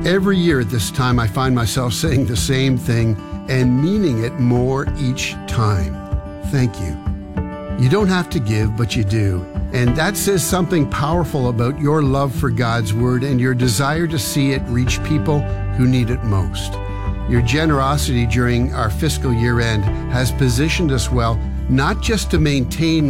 Every year at this time, I find myself saying the same thing and meaning it more each time. Thank you. You don't have to give, but you do. And that says something powerful about your love for God's Word and your desire to see it reach people who need it most. Your generosity during our fiscal year end has positioned us well, not just to maintain